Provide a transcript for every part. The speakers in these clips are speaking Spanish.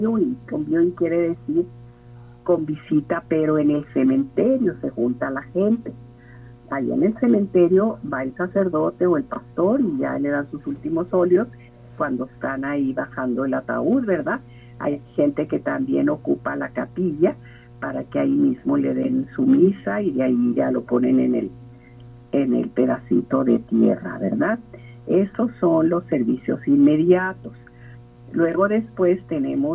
y con viewing quiere decir con visita, pero en el cementerio se junta la gente. Ahí en el cementerio va el sacerdote o el pastor y ya le dan sus últimos óleos cuando están ahí bajando el ataúd, ¿verdad? Hay gente que también ocupa la capilla para que ahí mismo le den su misa y de ahí ya lo ponen en el pedacito de tierra, ¿verdad? Esos son los servicios inmediatos. Luego después tenemos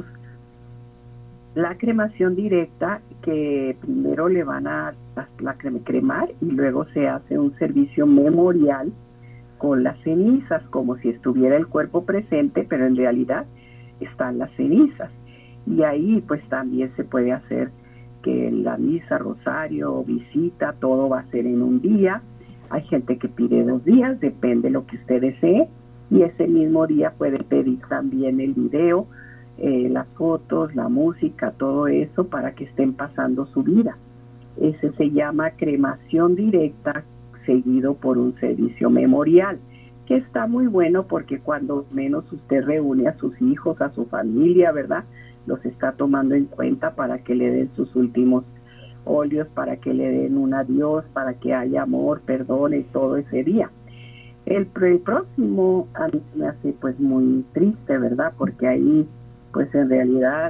la cremación directa, que primero le van a cremar y luego se hace un servicio memorial con las cenizas, como si estuviera el cuerpo presente, pero en realidad están las cenizas. Y ahí pues también se puede hacer que la misa, rosario, visita, todo va a ser en un día. Hay gente que pide 2 días, depende de lo que usted desee, y ese mismo día puede pedir también el video, las fotos, la música, todo eso para que estén pasando su vida. Ese se llama cremación directa, seguido por un servicio memorial, que está muy bueno porque cuando menos usted reúne a sus hijos, a su familia, ¿verdad? Los está tomando en cuenta para que le den sus últimos óleos, para que le den un adiós, para que haya amor, perdón y todo ese día. El próximo a mí me hace pues muy triste, ¿verdad? Porque ahí pues en realidad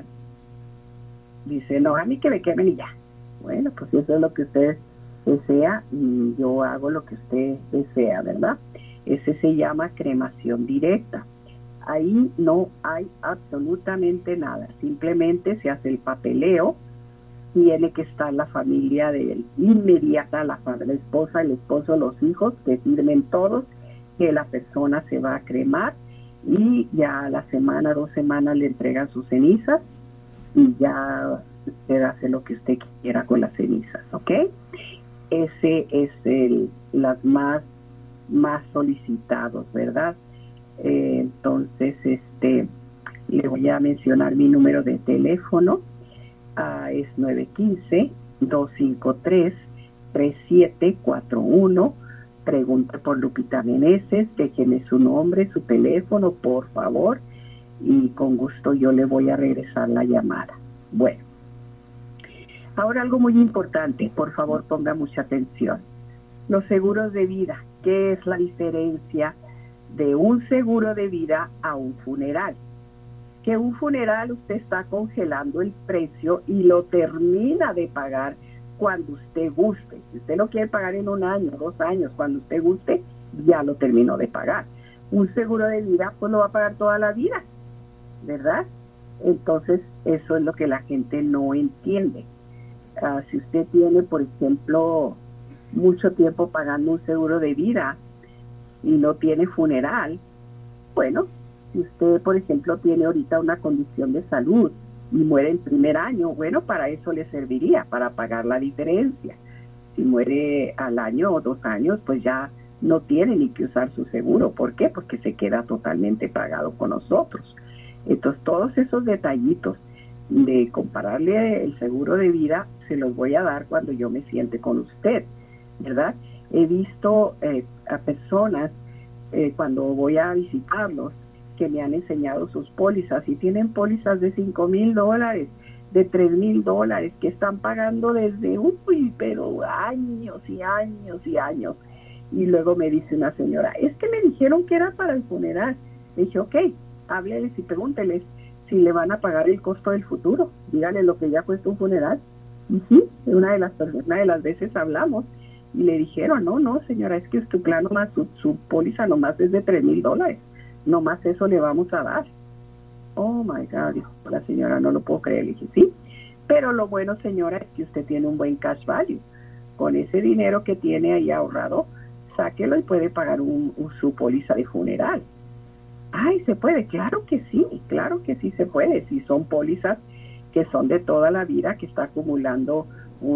dice, no, a mí que me quemen y ya. Bueno, pues si eso es lo que usted desea, y yo hago lo que usted desea, ¿verdad? Ese se llama cremación directa. Ahí no hay absolutamente nada, simplemente se hace el papeleo, tiene que estar la familia de él inmediata, la esposa, el esposo, los hijos, que firmen todos que la persona se va a cremar, y ya a la semana, 2 semanas le entregan sus cenizas y ya usted hace lo que usted quiera con las cenizas, ¿ok? Ese es las más solicitados, ¿verdad? Entonces, le voy a mencionar mi número de teléfono, es 915-253-3741. Pregunte por Lupita Meneses, déjeme su nombre, su teléfono, por favor, y con gusto yo le voy a regresar la llamada. Bueno, ahora algo muy importante, por favor ponga mucha atención. Los seguros de vida, ¿qué es la diferencia de un seguro de vida a un funeral? Que un funeral usted está congelando el precio y lo termina de pagar cuando usted guste. Si usted lo quiere pagar en 1 año, 2 años, cuando usted guste, ya lo terminó de pagar. Un seguro de vida, pues lo va a pagar toda la vida, ¿verdad? Entonces, eso es lo que la gente no entiende. Si usted tiene, por ejemplo, mucho tiempo pagando un seguro de vida y no tiene funeral, bueno, si usted, por ejemplo, tiene ahorita una condición de salud y muere el primer año, bueno, para eso le serviría, para pagar la diferencia. Si muere al año o 2 años, pues ya no tiene ni que usar su seguro. ¿Por qué? Porque se queda totalmente pagado con nosotros. Entonces, todos esos detallitos de compararle el seguro de vida, se los voy a dar cuando yo me siente con usted, ¿verdad? He visto a personas cuando voy a visitarlos, que me han enseñado sus pólizas, y tienen pólizas de $5,000, de $3,000, que están pagando desde, pero años y años y años. Y luego me dice una señora, es que me dijeron que era para el funeral. Le dije, ok, hábleles y pregúnteles si le van a pagar el costo del futuro. Dígale lo que ya cuesta un funeral. Y sí, una de las veces hablamos y le dijeron, no señora, es que tu plan nomás, su póliza nomás es de $3,000. Nomás eso le vamos a dar. Oh my God, dijo la señora, no lo puedo creer. Le dije, sí, pero lo bueno, señora, es que usted tiene un buen cash value. Con ese dinero que tiene ahí ahorrado, sáquelo y puede pagar su póliza de funeral. Ay, ¿se puede? Claro que sí se puede. Si son pólizas que son de toda la vida, que está acumulando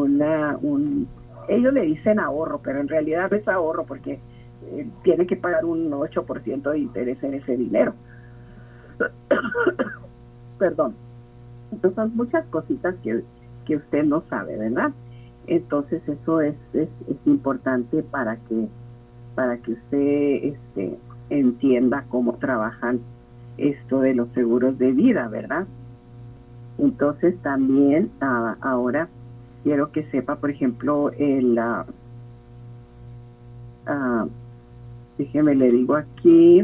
ellos le dicen ahorro, pero en realidad no es ahorro porque tiene que pagar un 8% de interés en ese dinero. Perdón. Entonces son muchas cositas que usted no sabe, ¿verdad? Entonces eso es importante para que usted entienda cómo trabajan esto de los seguros de vida, ¿verdad? Entonces también ahora quiero que sepa, por ejemplo, déjeme le digo aquí,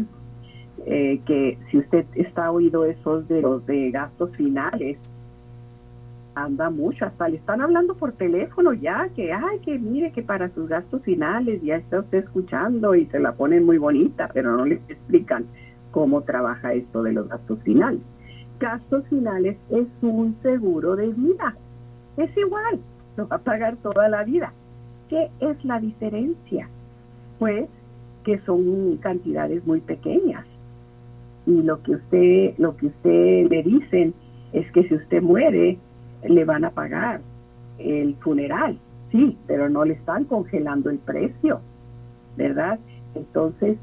que si usted está oído esos de los de gastos finales, anda mucho, hasta le están hablando por teléfono ya, que que mire que para sus gastos finales ya está usted escuchando y se la ponen muy bonita, pero no le explican cómo trabaja esto de los gastos finales. Gastos finales es un seguro de vida, es igual, lo va a pagar toda la vida. ¿Qué es la diferencia? Pues que son cantidades muy pequeñas, y lo que usted le dicen es que si usted muere le van a pagar el funeral, sí, pero no le están congelando el precio, ¿verdad? Entonces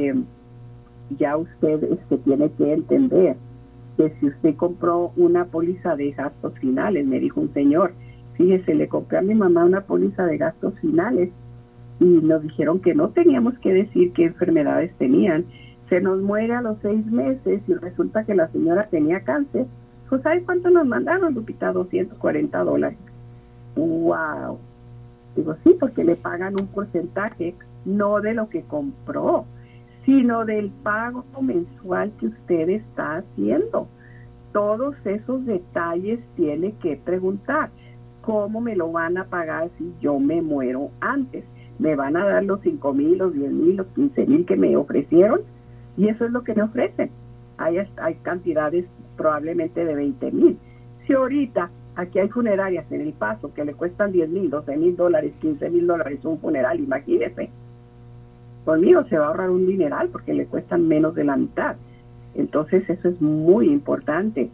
ya usted tiene que entender que si usted compró una póliza de gastos finales, me dijo un señor, fíjese, le compré a mi mamá una póliza de gastos finales y nos dijeron que no teníamos que decir qué enfermedades tenían. Se nos muere a los 6 meses y resulta que la señora tenía cáncer. Pues ¿sabe cuánto nos mandaron, Lupita? $240. ¡Wow! Digo, sí, porque le pagan un porcentaje, no de lo que compró, sino del pago mensual que usted está haciendo. Todos esos detalles tiene que preguntar. ¿Cómo me lo van a pagar si yo me muero antes? ¿Me van a dar los 5,000, los 10,000, los 15,000 que me ofrecieron? Y eso es lo que me ofrecen. Hay cantidades probablemente de 20,000. Si ahorita aquí hay funerarias en El Paso que le cuestan 10,000, 12,000 dólares, 15,000 dólares un funeral, imagínese. Conmigo se va a ahorrar un dineral porque le cuestan menos de la mitad. Entonces eso es muy importante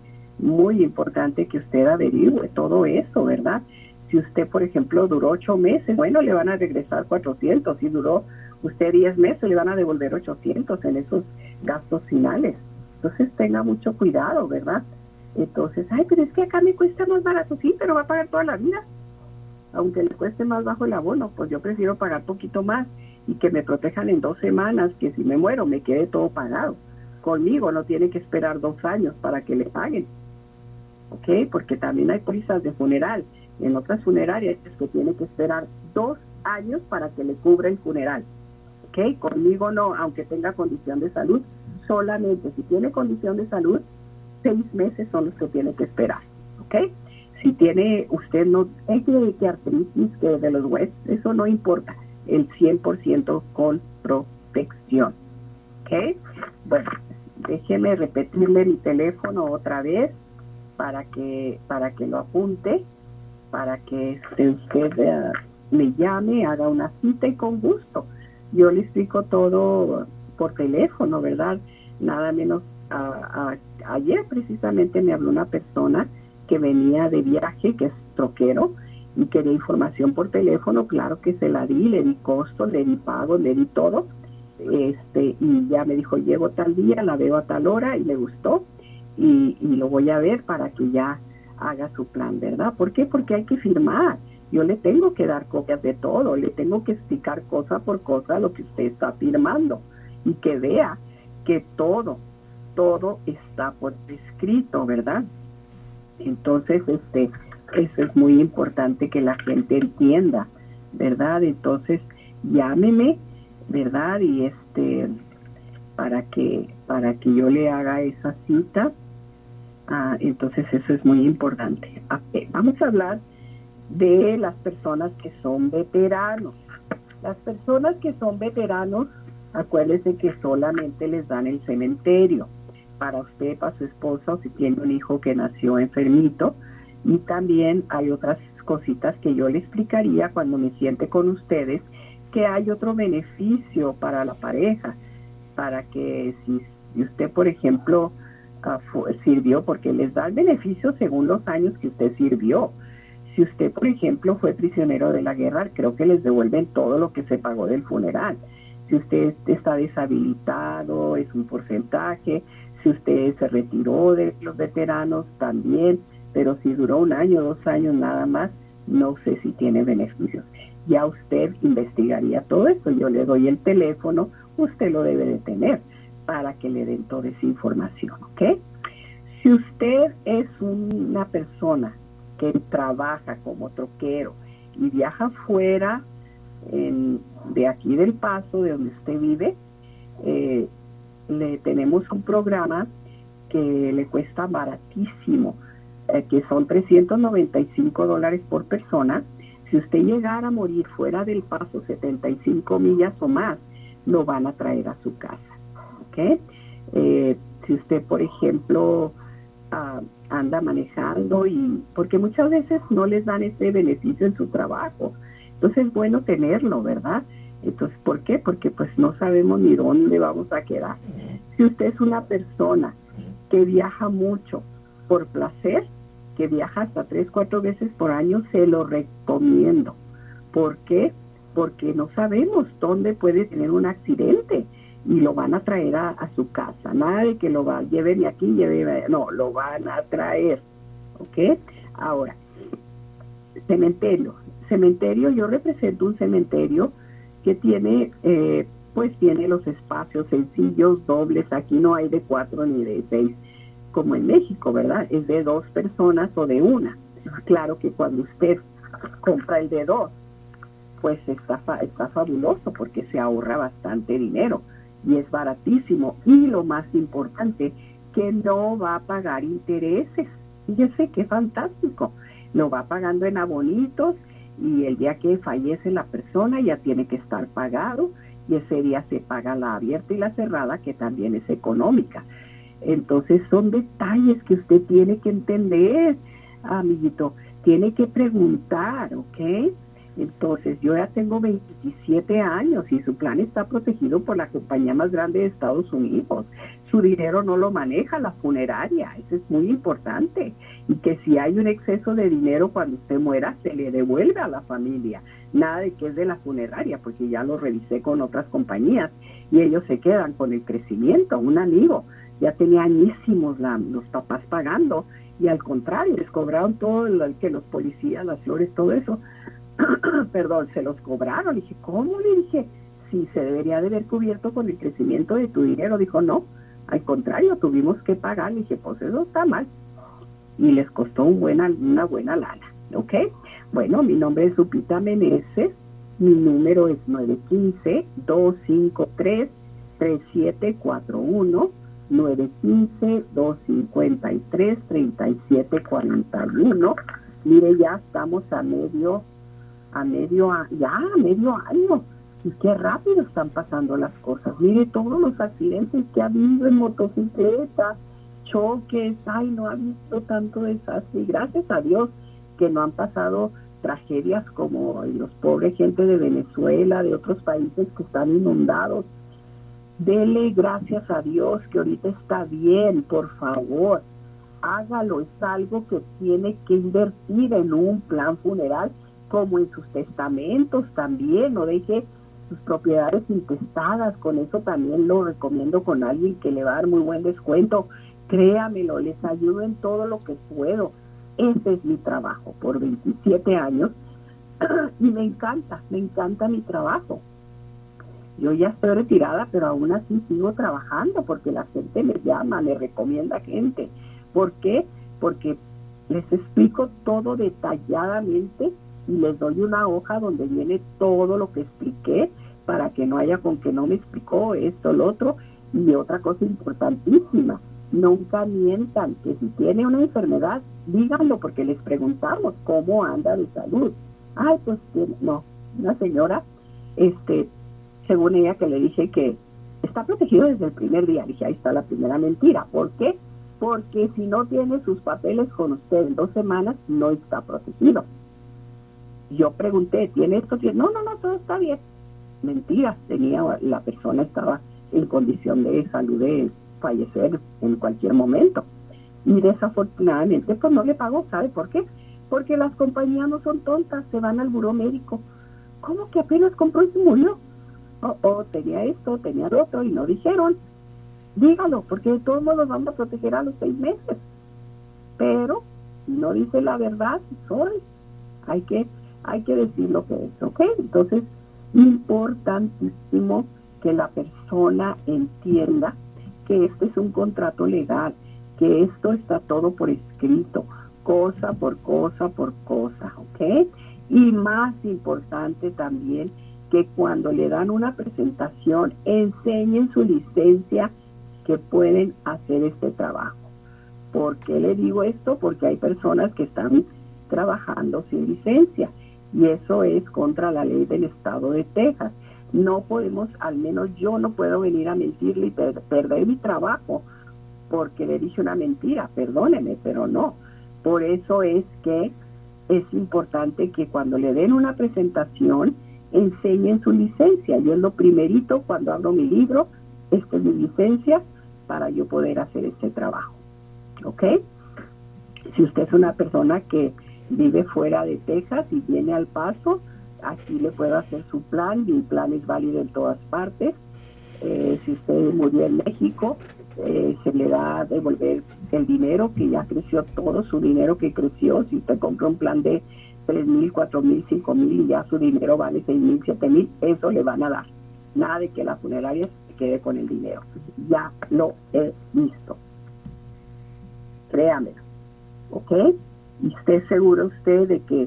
que usted averigüe todo eso, ¿verdad? Si usted, por ejemplo, duró 8 meses, bueno, le van a regresar 400. Si duró usted 10 meses, le van a devolver 800 en esos gastos finales. Entonces tenga mucho cuidado, ¿verdad? Entonces, pero es que acá me cuesta más barato, sí, pero va a pagar toda la vida. Aunque le cueste más bajo el abono, pues yo prefiero pagar poquito más y que me protejan en 2 semanas, que si me muero me quede todo pagado. Conmigo no tiene que esperar 2 años para que le paguen, ¿ok? Porque también hay pólizas de funeral en otras funerarias que tiene que esperar 2 años para que le cubra el funeral, ¿ok? Conmigo no, aunque tenga condición de salud, solamente si tiene condición de salud, 6 meses son los que tiene que esperar, ¿ok? Si tiene usted no es que artritis, que de los huesos, eso no importa, el 100% con protección, ¿ok? Bueno, déjeme repetirle mi teléfono otra vez para que lo apunte, para que usted me llame, haga una cita y con gusto. Yo le explico todo por teléfono, ¿verdad? Nada menos, ayer precisamente me habló una persona que venía de viaje, que es troquero, y quería información por teléfono. Claro que se la di, le di costo, le di pago, le di todo. Y ya me dijo, llego tal día, la veo a tal hora y le gustó y lo voy a ver para que ya haga su plan, ¿verdad? ¿Por qué? Porque hay que firmar. Yo le tengo que dar copias de todo, le tengo que explicar cosa por cosa lo que usted está firmando y que vea que todo está por escrito, ¿verdad? Entonces, eso es muy importante que la gente entienda, ¿verdad? Entonces, llámeme, ¿verdad? Y para que yo le haga esa cita. Entonces eso es muy importante. Vamos a hablar de las personas que son veteranos. Las personas que son veteranos, acuérdense que solamente les dan el cementerio para usted, para su esposa, o si tiene un hijo que nació enfermito. Y también hay otras cositas que yo le explicaría cuando me siente con ustedes, que hay otro beneficio para la pareja, para que si usted, por ejemplo, sirvió, porque les da el beneficio según los años que usted sirvió. Si usted, por ejemplo, fue prisionero de la guerra, creo que les devuelven todo lo que se pagó del funeral. Si usted está deshabilitado, es un porcentaje. Si usted se retiró de los veteranos, también. Pero si duró 1 año, 2 años nada más, no sé si tiene beneficios. Ya usted investigaría todo esto. Yo le doy el teléfono, usted lo debe de tener para que le den toda esa información, ¿ok? Si usted es una una persona que trabaja como troquero y viaja fuera de aquí del Paso, de donde usted vive, le tenemos un programa que le cuesta baratísimo, que son $395 por persona. Si usted llegara a morir fuera del Paso 75 millas o más, lo van a traer a su casa, ¿ok? Si usted, por ejemplo, anda manejando, porque muchas veces no les dan ese beneficio en su trabajo, entonces es bueno tenerlo, ¿verdad? Entonces, ¿por qué? Porque pues no sabemos ni dónde vamos a quedar. Si usted es una persona que viaja mucho por placer, que viaja hasta 3-4 veces por año, se lo recomiendo. ¿Por qué? Porque no sabemos dónde puede tener un accidente y lo van a traer a su casa. Nada de que lleven de aquí, no, lo van a traer, ¿ok? Ahora, cementerio. Cementerio, yo represento un cementerio que tiene, pues tiene los espacios sencillos, dobles. Aquí no hay de 4 ni de 6, como en México, ¿verdad? Es de 2 personas o de una. Claro que cuando usted compra el de 2, pues está fabuloso porque se ahorra bastante dinero y es baratísimo. Y lo más importante, que no va a pagar intereses. Fíjese qué fantástico. Lo va pagando en abonitos y el día que fallece la persona ya tiene que estar pagado, y ese día se paga la abierta y la cerrada, que también es económica. Entonces son detalles que usted tiene que entender, amiguito, tiene que preguntar, ¿ok? Entonces yo ya tengo 27 años y su plan está protegido por la compañía más grande de Estados Unidos. Su dinero no lo maneja la funeraria, eso es muy importante. Y que si hay un exceso de dinero cuando usted muera, se le devuelve a la familia. Nada de que es de la funeraria, porque ya lo revisé con otras compañías y ellos se quedan con el crecimiento. Un amigo ya tenía añísimos los papás pagando, y al contrario, les cobraron todo, que los policías, las flores, todo eso. Perdón, se los cobraron. Le dije, ¿cómo? Le dije, sí, se debería de haber cubierto con el crecimiento de tu dinero. Dijo, no, al contrario, tuvimos que pagar. Le dije, pues eso está mal. Y les costó una buena lana, ¿ok? Bueno, mi nombre es Lupita Meneses, mi número es 915-253-3741, 915-253-3741. Mire, ya estamos a medio año, y qué rápido están pasando las cosas. Mire todos los accidentes que ha habido en motocicleta, choques, no ha visto tanto desastre, y gracias a Dios que no han pasado tragedias como los pobres gente de Venezuela, de otros países que están inundados. Dele gracias a Dios que ahorita está bien, por favor, hágalo. Es algo que tiene que invertir en un plan funeral, como en sus testamentos también. No deje sus propiedades intestadas. Con eso también lo recomiendo con alguien que le va a dar muy buen descuento. Créamelo, les ayudo en todo lo que puedo. Ese es mi trabajo por 27 años y me encanta mi trabajo. Yo ya estoy retirada, pero aún así sigo trabajando porque la gente me llama, me recomienda gente. ¿Por qué? Porque les explico todo detalladamente y les doy una hoja donde viene todo lo que expliqué, para que no haya con que no me explicó esto, lo otro. Y otra cosa importantísima, nunca mientan, que si tiene una enfermedad, díganlo, porque les preguntamos cómo anda de salud. Pues no, una señora, según ella, que le dije que está protegido desde el primer día. Dije, ahí está la primera mentira. ¿Por qué? Porque si no tiene sus papeles con usted en 2 semanas, no está protegido. Yo pregunté, ¿tiene esto? No, todo está bien. Mentira, la persona estaba en condición de salud de fallecer en cualquier momento. Y desafortunadamente, pues no le pagó. ¿Sabe por qué? Porque las compañías no son tontas, se van al buró médico. ¿Cómo que apenas compró y se murió? Tenía esto, tenía lo otro, y no dijeron. Dígalo, porque de todos modos vamos a proteger a los 6 meses. Pero si no dice la verdad, sorry, hay que decir lo que es, ¿ok? Entonces, importantísimo que la persona entienda que este es un contrato legal, que esto está todo por escrito. cosa por cosa por cosa, ¿ok? Y más importante también, que cuando le dan una presentación, enseñen su licencia que pueden hacer este trabajo. ¿Por qué le digo esto? Porque hay personas que están trabajando sin licencia y eso es contra la ley del estado de Texas. No podemos, al menos yo no puedo venir a mentirle y perder mi trabajo porque le dije una mentira, perdóneme, pero no. Por eso es que es importante que cuando le den una presentación enseñen su licencia. Yo es lo primerito cuando abro mi libro, esta es mi licencia para yo poder hacer este trabajo. ¿Ok? Si usted es una persona que vive fuera de Texas y viene al Paso, aquí le puedo hacer su plan. Mi plan es válido en todas partes. Si usted murió en México, se le da a devolver el dinero que ya creció, todo su dinero que creció. Si usted compra un plan de 3,000, 4,000, 5,000 y ya su dinero vale 6,000, 7,000, eso le van a dar. Nada de que la funeraria se quede con el dinero. Ya lo he visto. Créamelo. ¿Ok? Y esté seguro usted de que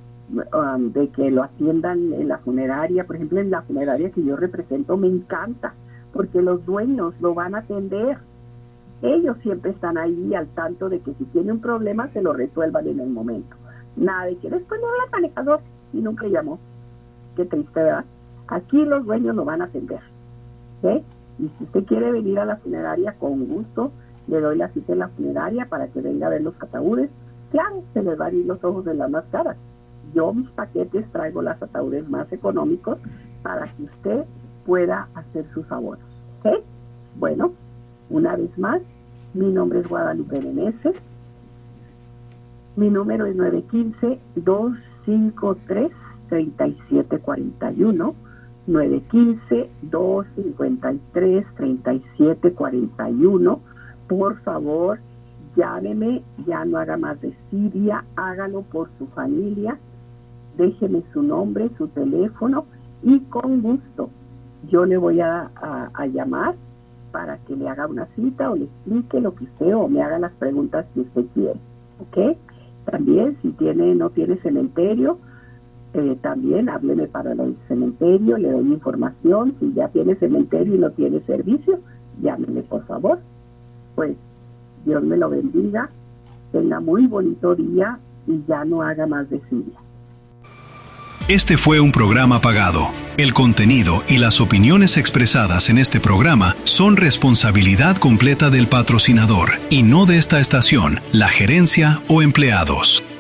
lo atiendan en la funeraria. Por ejemplo, en la funeraria que yo represento me encanta porque los dueños lo van a atender. Ellos siempre están ahí al tanto de que si tiene un problema se lo resuelvan en el momento. Nada de que después no habla al manejador y nunca llamó. Qué triste, ¿verdad? Aquí los dueños lo van a atender. ¿Ok? Y si usted quiere venir a la funeraria, con gusto le doy la cita en la funeraria para que venga a ver los ataúdes. Claro, se les van a abrir los ojos de las más caras. Yo mis paquetes traigo los ataúdes más económicos para que usted pueda hacer sus abonos. ¿Ok? Bueno, una vez más, mi nombre es Guadalupe Meneses. Mi número es 915-253-3741. 915-253-3741. Por favor, llámeme, ya no haga más desidia, hágalo por su familia, déjeme su nombre, su teléfono y con gusto yo le voy a llamar para que le haga una cita o le explique lo que usted o me haga las preguntas que usted quiere, ¿ok? También si no tiene cementerio, también hábleme para el cementerio, le doy información. Si ya tiene cementerio y no tiene servicio, llámeme por favor. Pues Dios me lo bendiga, tenga muy bonito día y ya no haga más desidia. Este fue un programa pagado. El contenido y las opiniones expresadas en este programa son responsabilidad completa del patrocinador y no de esta estación, la gerencia o empleados.